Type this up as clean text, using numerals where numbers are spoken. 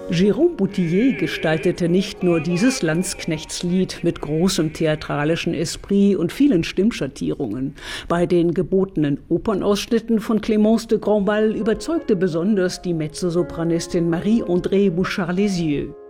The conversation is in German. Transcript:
Jérôme Boutillier gestaltete nicht nur dieses Landsknechtslied mit großem theatralischen Esprit und vielen Stimmschattierungen. Bei den gebotenen Opernausschnitten von Clémence de Grandval überzeugte besonders die Mezzosopranistin Marie-Andrée Bouchard-Lisieux.